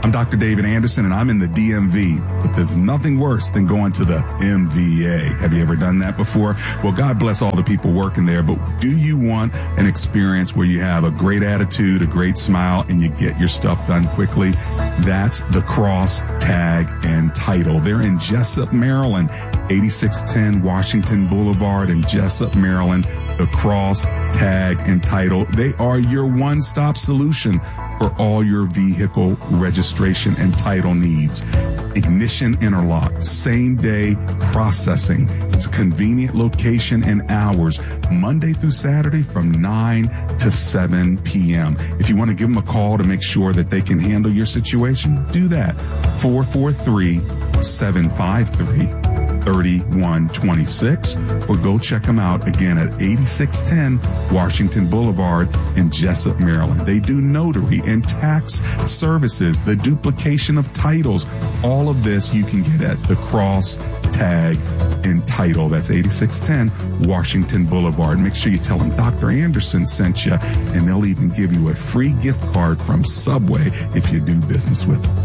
I'm Dr. David Anderson, and I'm in the DMV, but there's nothing worse than going to the MVA. Have you ever done that before? Well, God bless all the people working there, but do you want an experience where you have a great attitude, a great smile, and you get your stuff done quickly? That's the Cross, Tag, and Title. They're in Jessup, Maryland, 8610 Washington Boulevard in Jessup, Maryland. The Cross, Tag, and Title. They are your one-stop solution for all your vehicle registration and title needs. Ignition interlock, same-day processing. It's a convenient location and hours, Monday through Saturday from 9 to 7 p.m. If you want to give them a call to make sure that they can handle your situation, do that. 443-753-3126, or go check them out again at 8610 Washington Boulevard in Jessup, Maryland. They do notary and tax services, the duplication of titles. All of this you can get at the Cross, Tag, and Title. That's 8610 Washington Boulevard. Make sure you tell them Dr. Anderson sent you, and they'll even give you a free gift card from Subway if you do business with them.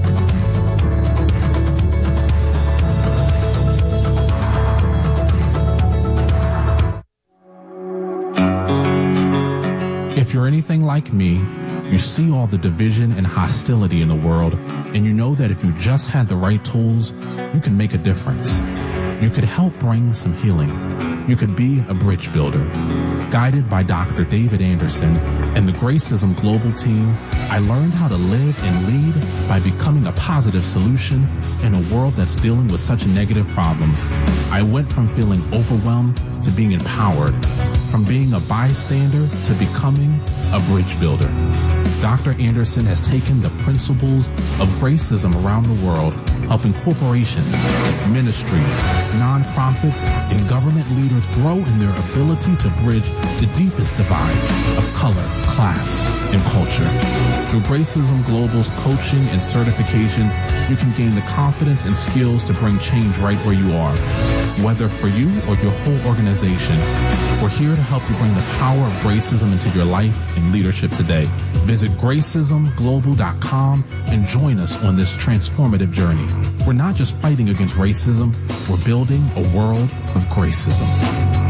If you're anything like me, you see all the division and hostility in the world, and you know that if you just had the right tools, you can make a difference. You could help bring some healing. You could be a bridge builder. Guided by Dr. David Anderson and the Gracism Global team, I learned how to live and lead by becoming a positive solution in a world that's dealing with such negative problems. I went from feeling overwhelmed to being empowered, from being a bystander to becoming a bridge builder. Dr. Anderson has taken the principles of Gracism around the world, helping corporations, ministries, nonprofits, and government leaders grow in their ability to bridge the deepest divides of color, class, and culture. Through Gracism Global's coaching and certifications, you can gain the confidence and skills to bring change right where you are. Whether for you or your whole organization, we're here to help you bring the power of Gracism into your life and leadership today. Visit GracismGlobal.com and join us on this transformative journey. We're not just fighting against racism, we're building a world of Gracism.